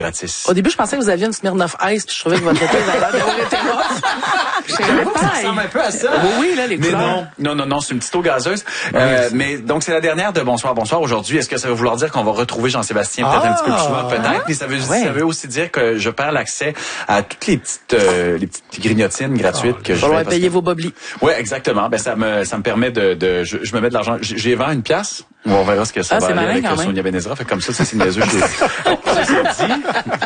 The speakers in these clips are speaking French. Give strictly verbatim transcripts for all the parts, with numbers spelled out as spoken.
gratis. Au début, je pensais que vous aviez une Smirnoff Ice, puis je trouvais que votre bouteille avait l'air d'avoir été morte. Ça ressemble un peu à ça. Oui, oui, là, les mais couleurs. non, non, non, non, c'est une petite eau gazeuse. Euh, mais donc, c'est la dernière de Bonsoir, Bonsoir aujourd'hui. Est-ce que ça veut vouloir dire qu'on va retrouver Jean-Sébastien peut-être Ah, un petit peu plus souvent? Peut-être. Mais ça veut, ouais. ça veut aussi dire que je perds l'accès à toutes les petites, euh, les petites grignotines gratuites oh, que je vais. vais. payer que... vos boblis. Oui, exactement. Ben, ça me, ça me permet de, de je, je me mets de l'argent. J'ai, j'ai vendu une pièce. On verra ce que ça Ah, va c'est aller malin, avec quand Sonia même. Benezra. Fait comme ça, ça, c'est niaiseux. Bon, ça, c'est dit.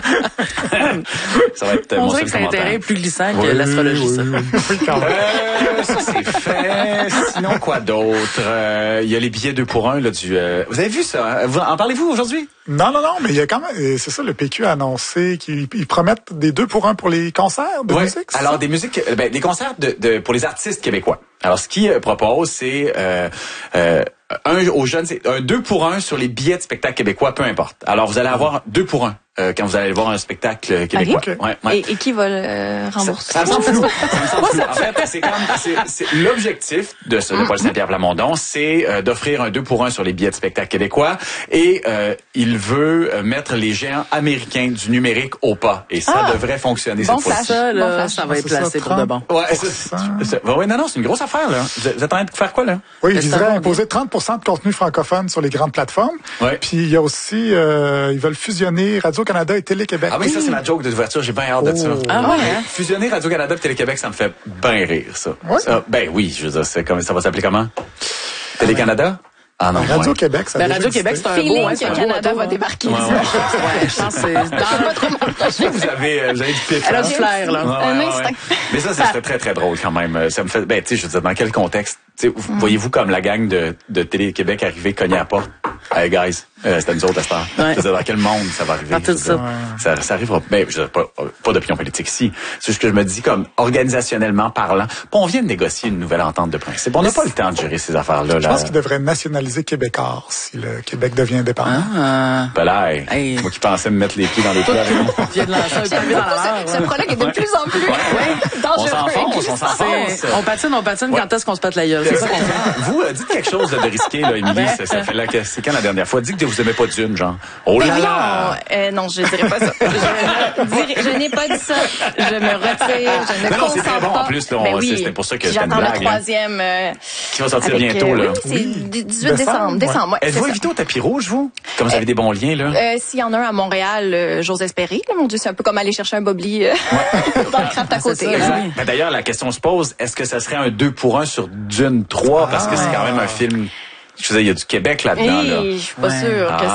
Ça va être On mon dirait seul que c'est un commentaire. terrain plus glissant que Oui, l'astrologie, oui, ça. oui, oui, quand même. Euh, ça c'est fait. Sinon quoi d'autre? Euh, Il y a les billets deux pour un là du. Euh, vous avez vu ça? Hein? Vous, en parlez-vous aujourd'hui? Non, non, non, mais il y a quand même, c'est ça, le P Q a annoncé qu'ils ils promettent des deux pour un pour les concerts de Ouais. musique. c'est Alors ça? des musiques, euh, ben, des concerts de, de pour les artistes québécois. Alors ce qu'ils euh, proposent, c'est euh, euh, un aux jeunes, c'est un deux pour un sur les billets de spectacles québécois, peu importe. Alors vous allez avoir deux pour un euh, quand vous allez voir un spectacle québécois. Ok. Ouais, ouais. Et, et qui va le euh, rembourser? Ça me semble flou. Ça me semble flou. En fait, c'est comme c'est, c'est l'objectif de ce de Paul Saint-Pierre Plamondon, c'est euh, d'offrir un deux pour un sur les billets de spectacle québécois et euh, il veut euh, mettre les géants américains du numérique au pas et ça Ah. devrait fonctionner Bon cette fois-ci. Ça, Bon là, flash. ça va être C'est ça, placé pour trente. de bon. Ouais, c'est, c'est, c'est- ouais, non, non, c'est une grosse affaire là. Vous êtes vous êtes en train de faire quoi là? Oui, Mais ils c'est voudraient un bon imposer trente pour cent de contenu francophone sur les grandes plateformes. Ouais. Puis il y a aussi, euh, ils veulent fusionner Radio-Canada et Télé-Québec. Ah oui, ça c'est ma joke d'ouverture, j'ai bien hâte de ça. Oh. Ah ouais, hein? Fusionner Radio-Canada et Télé-Québec, ça me fait bien rire ça. Ouais. Ça, ben oui, je veux dire, c'est comme ça va s'appeler comment? Télé-Canada? Ah non. Radio-Québec, ça a Ben, déjà Radio-Québec, existé. c'est un beau, Feeling hein, que c'est un beau Canada retour, va hein. débarquer. Ouais, ouais. Ouais, je pense que c'est dans Pas trop mon prochain. Vous avez, euh, vous avez du pif. Elle a hein? du flair, là. Ouais, ouais, Un ouais. instinct. Mais ça, ça serait très, très drôle quand même. Ça me fait, ben, tu sais, je veux dire, dans quel contexte, tu sais, Mm. voyez-vous comme la gang de, de Télé-Québec arriver cogner à la porte? Hey, guys, euh, c'était nous autres à cette heure. Ouais. Je veux dire, dans quel monde ça va arriver? Dans tout Je veux ça. dire, ça. Ça arrivera, ben, je veux dire, pas, pas d'opinion politique ici. C'est juste que je me dis, comme, organisationnellement parlant, bon, on vient de négocier une nouvelle entente de principe. On n'a pas le temps de gérer ces affaires-là, Je là. pense qu'ils devraient nationaliser Québécois si le Québec devient indépendant. Ah. Ben là, hey, Hey. moi qui pensais me mettre les pieds dans les plats. On vient de lancer un pavé dans la mer. Ce, ce prologue est de plus en plus On dangereux. s'enfonce, on s'enfonce. C'est- On patine, on patine, quand est-ce qu'on se pète la gueule? C'est ça qu'on fait. Vous, euh, dites quelque chose de risqué, là, Émilie. Ben, Ça, ça fait là que c'est quand la dernière fois? Dites que vous aimez pas Dune, genre. Oh Mais là voyons, là! euh, non, je dirais pas ça. Je, ne dirais- je n'ai pas dit ça. Je me retire. Je ne Non, non, c'est consens très bon, pas. en plus, là, on- Ben oui, c'est- c'était pour ça que puis c'était une j'attends blague, le là. troisième. euh, Qui va sortir avec, bientôt, euh, là. Oui, c'est Oui. dix-huit Décembre, décembre. ouais. Décembre, ouais, c'est Êtes-vous ça. invité au tapis rouge, vous? Comme vous avez des bons liens, là? Euh, S'il y en a un à Montréal, euh, j'ose espérer. Là, mon Dieu, c'est un peu comme aller chercher un bobli euh, dans le craft à côté. ça, là. oui. Ben, d'ailleurs, la question se pose, est-ce que ça serait un deux pour un sur Dune trois? Parce que c'est quand même un film... Je veux dire, il y a du Québec là-dedans, là. Et je suis pas Ouais. sûre que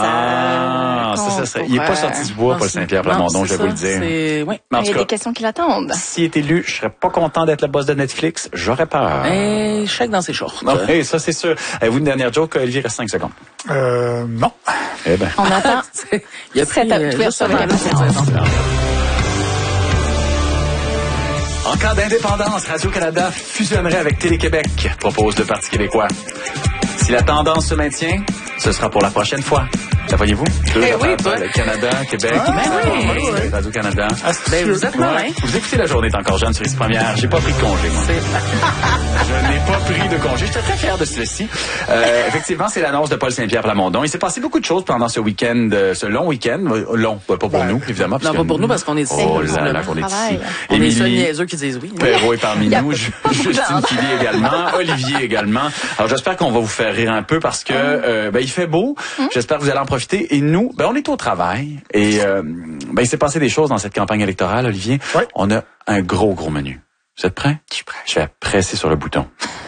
Ah, ça... ça, ça serait- il est pas sorti du bois, Non, Paul c'est- Saint-Pierre non, Plamondon, c'est je vais vous le ça, dire. c'est- Oui. Mais en Il y tout a cas, des questions qui l'attendent. s'il est élu, je serais pas content d'être le boss de Netflix. J'aurais peur. Et chèque dans ses shorts. Non, hey, ça, c'est sûr. Avez-vous une dernière joke, Olivier? Reste cinq secondes. Euh, non. Eh ben. On attend. Il y a Serait pris, à euh, tout juste sur le avant, là, café. pour dire non. En cas d'indépendance, Radio-Canada fusionnerait avec Télé-Québec, propose le Parti québécois. Si la tendance se maintient, ce sera pour la prochaine fois. La voyez-vous? Deux Eh oui, affaires, toi. le Canada, Québec, Ben oui. Radio-Canada. Ben, vous êtes malin. Vous écoutez La Journée est encore jeune sur Ici Première. J'ai pas pris de congé, moi. Je n'ai pas pris de congé. J'étais très fier de ceci. Euh, effectivement, c'est l'annonce de Paul Saint-Pierre Plamondon. Il s'est passé beaucoup de choses pendant ce week-end, euh, ce long week-end. Euh, Long, pas pour nous, évidemment. Non, pas pour nous, parce qu'on est ici. Oh là là, visiblement. on est Travail. ici. On est les seuls Émilie niaiseux qui disent oui. Perrault est parmi Il y a nous, pas Ju- beaucoup de Justine gens. Philly également, Olivier également. Alors j'espère qu'on va vous faire rire un peu parce que euh, ben il fait beau. J'espère que vous allez en profiter. Et nous, ben on est au travail et euh, ben il s'est passé des choses dans cette campagne électorale, Olivier. Oui. On a un gros gros menu. Vous êtes prêts? Je suis prêt. Je vais presser sur le bouton.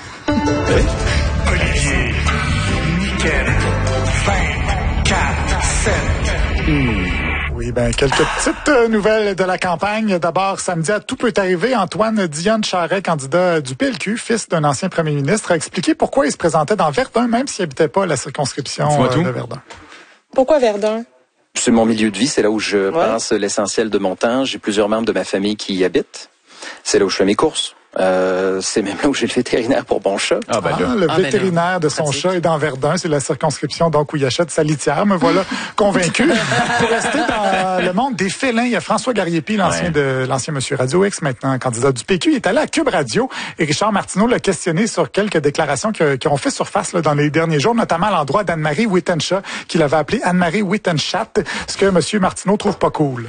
Olivier, Mickaël, vingt-quatre sept. Oui, ben quelques petites euh, nouvelles de la campagne. D'abord, samedi, à tout peut arriver. Antoine Dionne Charest, candidat du P L Q, fils d'un ancien premier ministre, a expliqué pourquoi il se présentait dans Verdun, même s'il n'habitait pas la circonscription Dis-moi euh, tout. de Verdun. Pourquoi Verdun? C'est mon milieu de vie, c'est là où je Ouais. passe l'essentiel de mon temps. J'ai plusieurs membres de ma famille qui y habitent. C'est là où je fais mes courses. Euh, c'est même là où j'ai le vétérinaire pour mon chat. Ah ben Ah, là. le Ah, ben vétérinaire de son pratique. chat est dans Verdun, c'est la circonscription donc où il achète sa litière. Me voilà convaincu. Pour rester dans le monde des félins, il y a François Gariepi, l'ancien Ouais. de l'ancien Monsieur Radio X, maintenant candidat du P Q. Il est allé à Cube Radio et Richard Martineau l'a questionné sur quelques déclarations qui, qui ont fait surface là, dans les derniers jours, notamment à l'endroit d'Anne-Marie Wittenshaw, qu'il avait appelé Anne-Marie Wittenschaft, ce que Monsieur Martineau trouve pas cool.